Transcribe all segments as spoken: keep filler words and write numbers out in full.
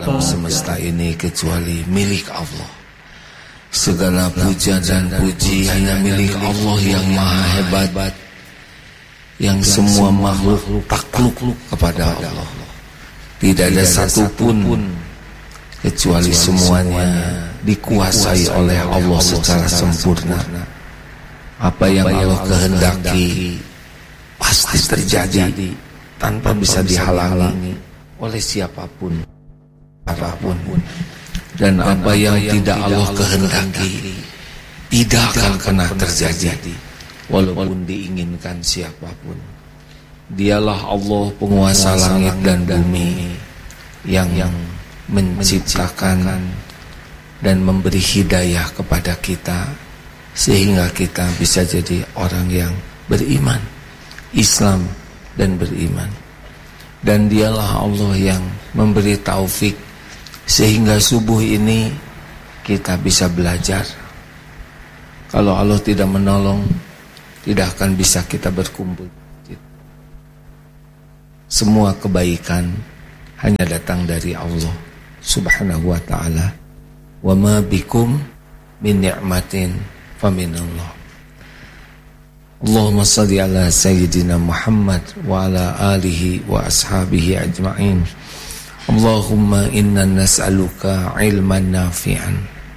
alam semesta ini kecuali milik Allah. Segala puja dan puji hanya milik Allah yang maha hebat, yang semua makhluk takluk kepada Allah. Tidak ada satupun kecuali semuanya dikuasai oleh Allah secara sempurna. Apa yang Allah kehendaki pasti terjadi tanpa bisa dihalangi oleh siapapun, apapun. Dan apa yang tidak Allah kehendaki tidak akan pernah terjadi, walaupun diinginkan siapapun. Dialah Allah penguasa langit dan bumi yang menciptakan dan memberi hidayah kepada kita sehingga kita bisa jadi orang yang beriman, Islam dan beriman. Dan dialah Allah yang memberi taufik sehingga subuh ini kita bisa belajar. Kalau Allah tidak menolong, tidak akan bisa kita berkumpul. Semua kebaikan hanya datang dari Allah Subhanahu wa ta'ala. Wa ma bikum min ni'matin faminallah. Allahumma salli ala sayyidina Muhammad wa ala alihi wa ashabihi ajma'in. Allahumma inna nas'aluka ilman nafi'an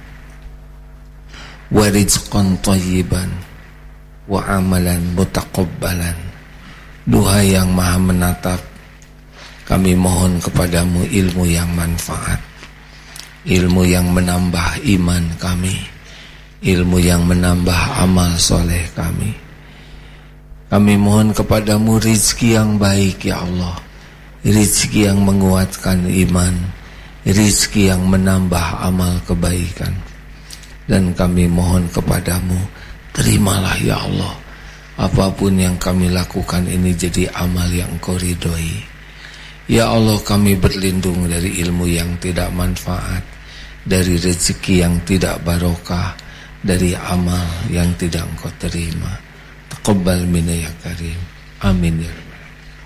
wa rizqan tayyiban wa amalan mutaqabbalan. Duhai yang maha menatap, kami mohon kepadamu ilmu yang manfaat, ilmu yang menambah iman kami, ilmu yang menambah amal soleh kami. Kami mohon kepadamu rizki yang baik ya Allah, rizki yang menguatkan iman, rizki yang menambah amal kebaikan. Dan kami mohon kepadamu, terimalah ya Allah, apapun yang kami lakukan ini jadi amal yang Engkau ridhoi. Ya Allah, kami berlindung dari ilmu yang tidak manfaat, dari rezeki yang tidak barokah, dari amal yang tidak Engkau terima. Taqabbal minna ya karim. Amin ya rabbal.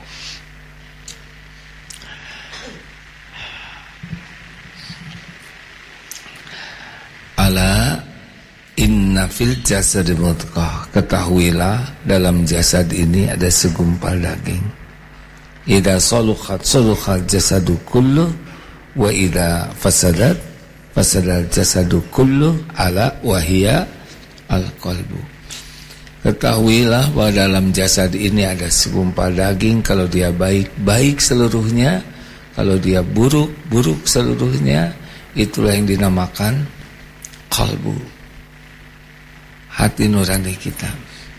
Ala inna fil jasad mudghah. Ketahuilah dalam jasad ini ada segumpal daging. Idza salukhat salukhat jasadu kullu wa idza fasadat fasadal jasadu kullu ala wa hiya al-qalbu. Ketahuilah bahwa dalam jasad ini ada segumpal daging. Kalau dia baik, baik seluruhnya. Kalau dia buruk, buruk seluruhnya. Itulah yang dinamakan qalbu, hati nurani kita.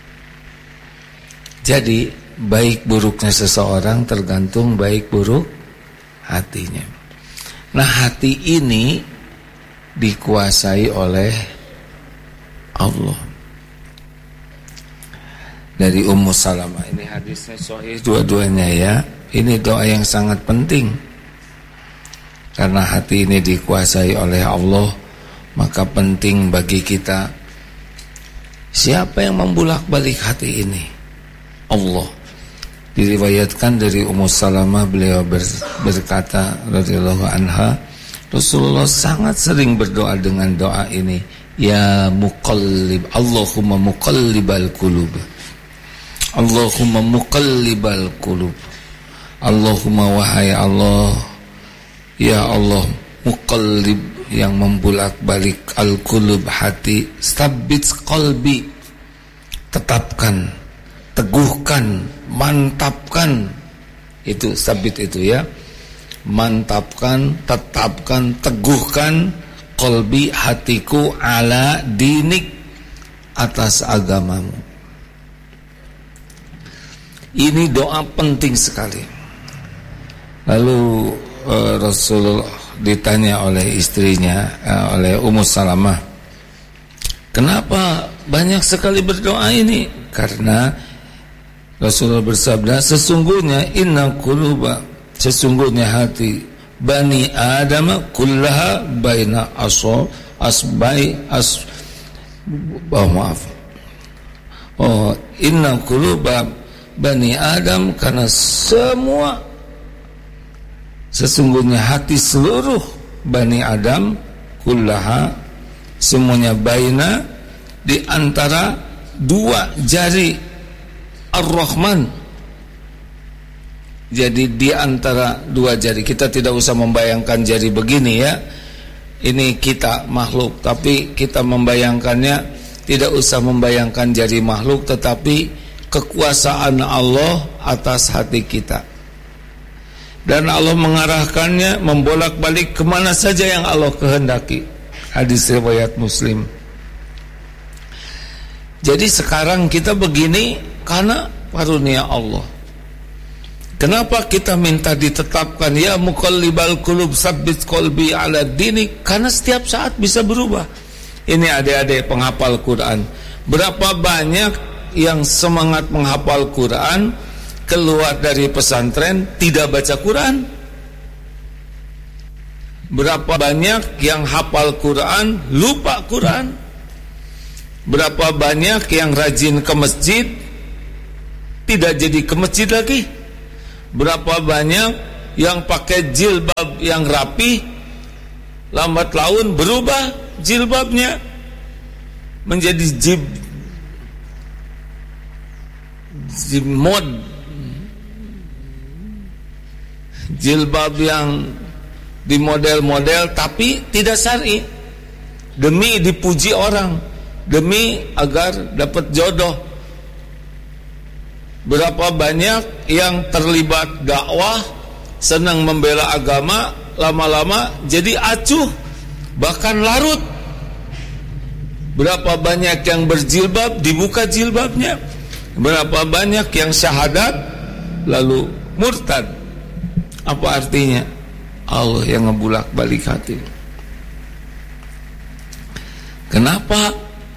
Jadi baik buruknya seseorang tergantung baik buruk hatinya. Nah, hati ini dikuasai oleh Allah. Dari Ummu Salamah, ini hadisnya sahih dua-duanya ya. Ini doa yang sangat penting. Karena hati ini dikuasai oleh Allah, maka penting bagi kita, siapa yang membulak-balik hati ini? Allah. Diriwayatkan dari Ummu Salamah, beliau ber, berkata radhiyallahu anha, Rasulullah sangat sering berdoa dengan doa ini, ya muqallib, Allahumma muqallibal qulub, Allahumma muqallibal qulub, Allahumma wahai Allah, ya Allah muqallib, yang membulak-balik al-qulub hati, stabbit qalbi, tetapkan, teguhkan, mantapkan. Itu sabit itu ya, mantapkan, tetapkan, teguhkan qalbi, hatiku, ala dinik, atas agamamu. Ini doa penting sekali. Lalu uh, Rasulullah ditanya oleh istrinya, uh, oleh Ummu Salamah, kenapa banyak sekali berdoa ini? Karena Rasulullah bersabda, sesungguhnya inna quluba, sesungguhnya hati Bani Adam kullaha baina aso asbai as oh maaf oh inna quluba Bani Adam, karena semua, sesungguhnya hati seluruh Bani Adam kullaha, semuanya baina, di antara dua jari Ar-Rahman. Jadi di antara dua jari, kita tidak usah membayangkan jari begini ya, ini kita makhluk, tapi kita membayangkannya, tidak usah membayangkan jari makhluk, tetapi kekuasaan Allah atas hati kita. Dan Allah mengarahkannya, membolak-balik kemana saja yang Allah kehendaki. Hadis riwayat Muslim. Jadi sekarang kita begini karena karunia Allah. Kenapa kita minta ditetapkan ya muqallibal qulub tsabbit qalbi ala dini? Karena setiap saat bisa berubah. Ini adik-adik penghafal Quran, berapa banyak yang semangat menghafal Quran, keluar dari pesantren tidak baca Quran. Berapa banyak yang hafal Quran lupa Quran. Berapa banyak yang rajin ke masjid tidak jadi ke masjid lagi. Berapa banyak yang pakai jilbab yang rapi, lambat laun berubah jilbabnya menjadi jib jimod, jilbab yang di model-model tapi tidak syar'i, demi dipuji orang, demi agar dapat jodoh. Berapa banyak yang terlibat dakwah, senang membela agama, lama-lama jadi acuh, bahkan larut. Berapa banyak yang berjilbab, dibuka jilbabnya. Berapa banyak yang syahadat lalu murtad. Apa artinya? Allah yang ngebulak-balik hati. Kenapa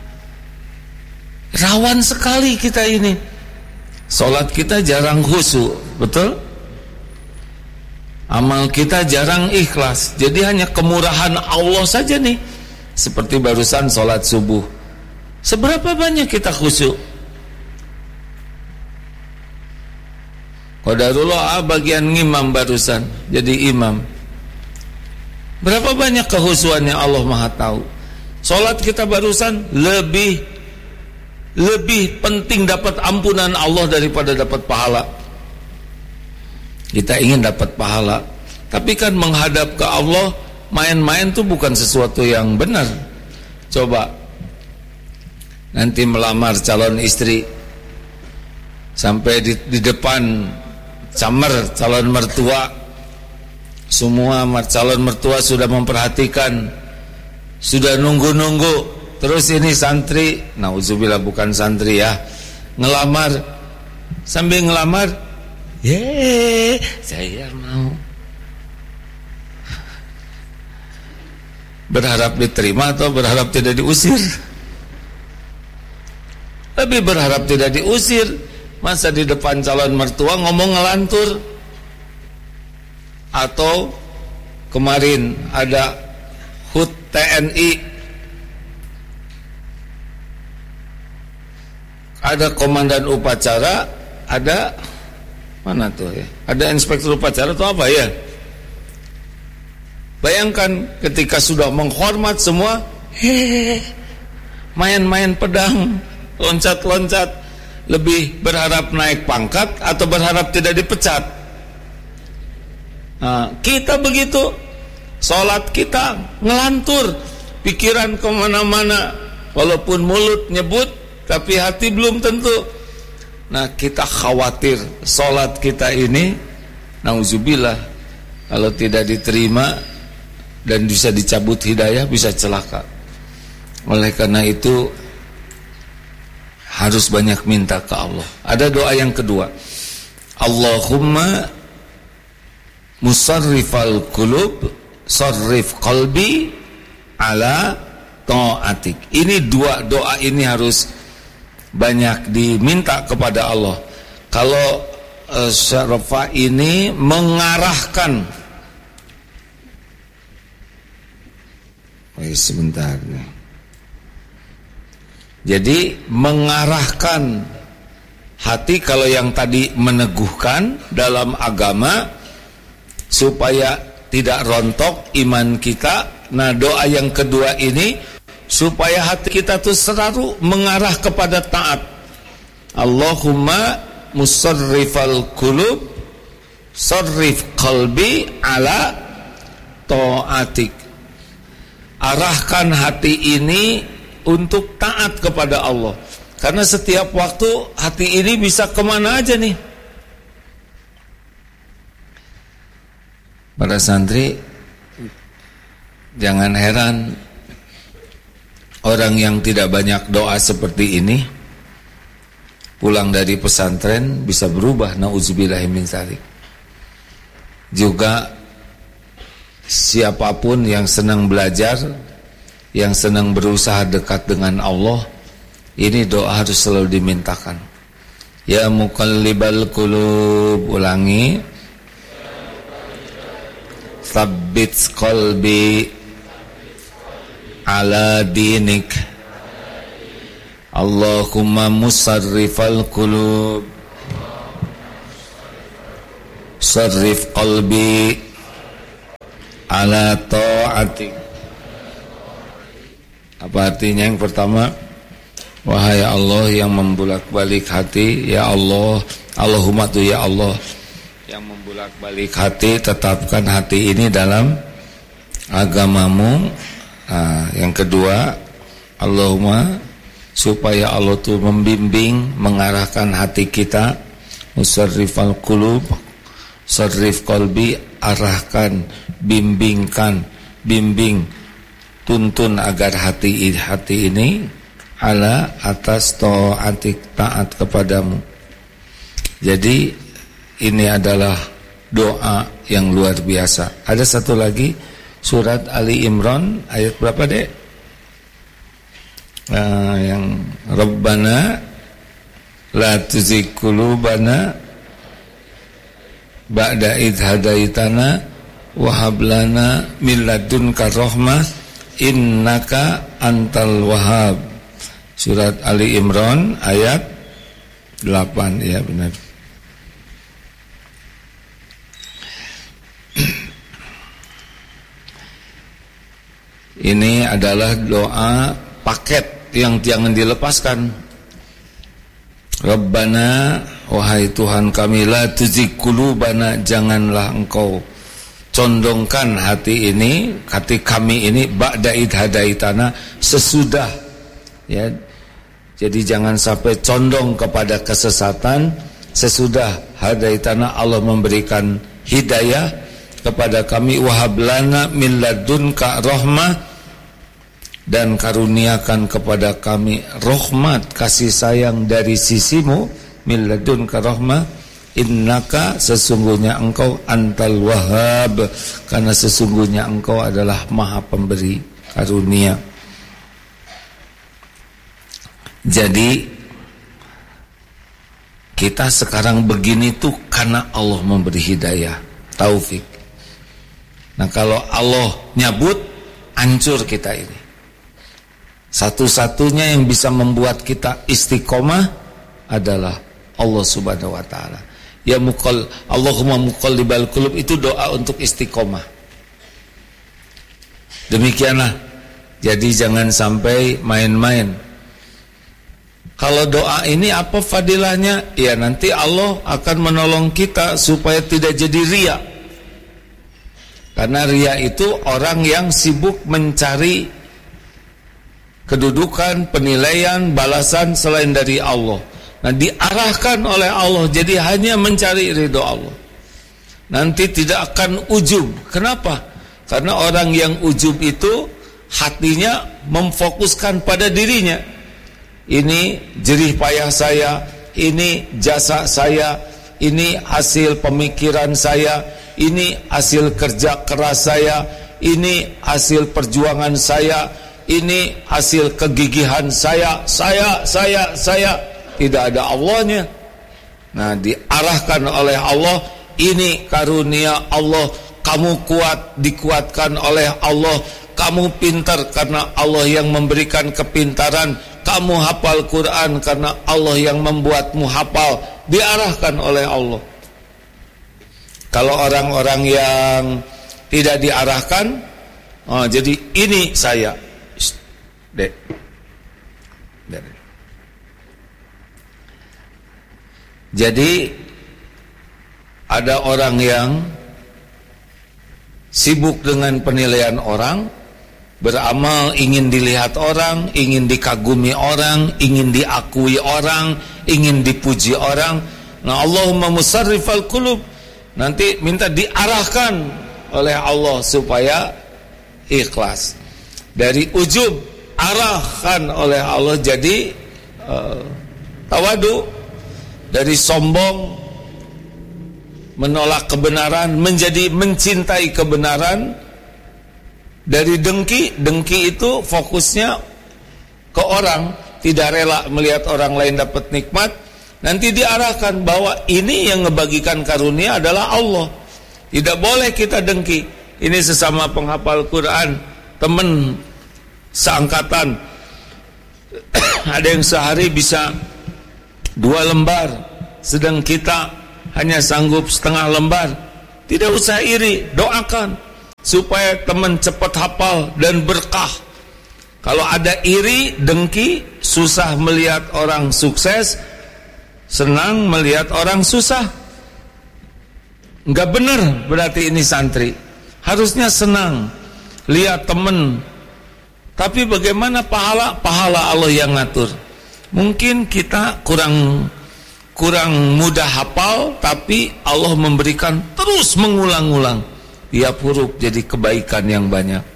rawan sekali kita ini? Salat kita jarang khusyuk, betul? Amal kita jarang ikhlas. Jadi hanya kemurahan Allah saja nih. Seperti barusan salat subuh, seberapa banyak kita khusyuk? Qadarullah ah, bagian ngimam barusan jadi imam. Berapa banyak kehusuannya Allah Maha tahu. Salat kita barusan lebih lebih penting dapat ampunan Allah daripada dapat pahala. Kita ingin dapat pahala, tapi kan menghadap ke Allah main-main tuh bukan sesuatu yang benar. Coba nanti melamar calon istri, sampai di, di depan camar calon mertua, semua calon mertua sudah memperhatikan, sudah nunggu-nunggu. Terus ini santri, nauzubillah bukan santri ya, ngelamar, sambil ngelamar, ye, saya mau. Berharap diterima atau berharap tidak diusir? Lebih berharap tidak diusir. Masa di depan calon mertua ngomong ngelantur? Atau kemarin ada H U T T N I, ada komandan upacara, ada mana tuh ya? Ada inspektur upacara atau apa ya? Bayangkan ketika sudah menghormat semua, hehehe, main-main pedang, loncat-loncat, lebih berharap naik pangkat atau berharap tidak dipecat. Nah, kita begitu, sholat kita ngelantur, pikiran kemana-mana, walaupun mulut nyebut, tapi hati belum tentu. Nah, kita khawatir sholat kita ini, nauzubillah, kalau tidak diterima dan bisa dicabut hidayah, bisa celaka. Oleh karena itu harus banyak minta ke Allah. Ada doa yang kedua, Allahumma musarrifal qulub sarrif qalbi ala ta'atik. Ini dua doa ini harus banyak diminta kepada Allah. Kalau uh, syarafa ini mengarahkan, oh, sebentar nih. Jadi mengarahkan hati, kalau yang tadi meneguhkan dalam agama supaya tidak rontok iman kita. Nah, doa yang kedua ini supaya hati kita tuh selalu mengarah kepada taat. Allahumma musarrifal qulub sarrif qalbi ala ta'atik. Arahkan hati ini untuk taat kepada Allah. Karena setiap waktu hati ini bisa kemana aja nih. Para santri, jangan heran orang yang tidak banyak doa seperti ini pulang dari pesantren bisa berubah, na'udzubillahi min dzalik. Juga siapapun yang senang belajar, yang senang berusaha dekat dengan Allah, ini doa harus selalu dimintakan. Ya muqallibal qulub, ulangi, tsabbit qalbi ala dinik. Allahumma musarrifal qulub sarrif qalbi ala ta'atik. Apa artinya? Yang pertama, wahai Allah yang membulak-balik hati, ya Allah, Allahumma tu ya Allah yang membulak-balik hati, tetapkan hati ini dalam agamamu. Nah, yang kedua, Allahumma, supaya Allah tu membimbing, mengarahkan hati kita, musarrifal qulub, sarrif qalbi, arahkan, bimbingkan, bimbing, tuntun agar hati hati ini ala atas ta'atik, taat kepadamu. Jadi ini adalah doa yang luar biasa. Ada satu lagi, surat Ali Imran ayat berapa dek? Uh, yang Rabbana la tuzigh qulubana ba'da idh hadaitana wa hab lana min ladunka rahmah innaka antal wahhab. Surat Ali Imran ayat delapan, ya benar. Ini adalah doa paket yang jangan dilepaskan. Rabbana, wahai Tuhan kami, la tuzigh qulubana, janganlah engkau condongkan hati ini, hati kami ini, ba'da idh hadaitana, sesudah, ya. Jadi jangan sampai condong kepada kesesatan sesudah hadaitana, Allah memberikan hidayah kepada kami, wahab lana min ladunka rahmah, dan karuniakan kepada kami rahmat, kasih sayang dari sisimu, min ladunka rahmah, innaka, sesungguhnya engkau antal wahhab, karena sesungguhnya engkau adalah maha pemberi karunia. Jadi kita sekarang begini tuh karena Allah memberi hidayah, taufik. Nah kalau Allah nyabut, hancur kita ini. Satu-satunya yang bisa membuat kita istiqomah adalah Allah Subhanahu wa taala. Ya muqall Allahumma muqallibal qulub, itu doa untuk istiqomah. Demikianlah. Jadi jangan sampai main-main. Kalau doa ini apa fadilahnya? Ya nanti Allah akan menolong kita supaya tidak jadi riya. Karena riya itu orang yang sibuk mencari kedudukan, penilaian, balasan selain dari Allah. Nah, diarahkan oleh Allah jadi hanya mencari ridho Allah. Nanti tidak akan ujub. Kenapa? Karena orang yang ujub itu hatinya memfokuskan pada dirinya. Ini jerih payah saya, ini jasa saya, ini hasil pemikiran saya, ini hasil kerja keras saya, ini hasil perjuangan saya, ini hasil kegigihan saya, saya, saya, saya. Tidak ada Allahnya. Nah, diarahkan oleh Allah, ini karunia Allah. Kamu kuat, dikuatkan oleh Allah. Kamu pintar karena Allah yang memberikan kepintaran. Kamu hafal Quran karena Allah yang membuatmu hafal. Diarahkan oleh Allah. Kalau orang-orang yang tidak diarahkan, oh, jadi ini saya. Dek. Dek. Jadi ada orang yang sibuk dengan penilaian orang, beramal ingin dilihat orang, ingin dikagumi orang, ingin diakui orang, ingin dipuji orang. Nah, Allahumma musarrifal qulub, nanti minta diarahkan oleh Allah supaya ikhlas. Dari ujub, arahkan oleh Allah jadi uh, tawadu. Dari sombong, menolak kebenaran menjadi mencintai kebenaran. Dari dengki, dengki itu fokusnya ke orang, tidak rela melihat orang lain dapat nikmat. Nanti diarahkan bahwa ini yang ngebagikan karunia adalah Allah. Tidak boleh kita dengki. Ini sesama penghafal Quran, teman seangkatan, ada yang sehari bisa dua lembar, sedang kita hanya sanggup setengah lembar. Tidak usah iri, doakan supaya teman cepat hafal dan berkah. Kalau ada iri, dengki, susah melihat orang sukses, senang melihat orang susah. Enggak benar berarti ini santri. Harusnya senang lihat teman. Tapi bagaimana pahala? Pahala Allah yang ngatur. Mungkin kita kurang kurang mudah hafal, tapi Allah memberikan terus mengulang-ulang. Tiap huruf jadi kebaikan yang banyak.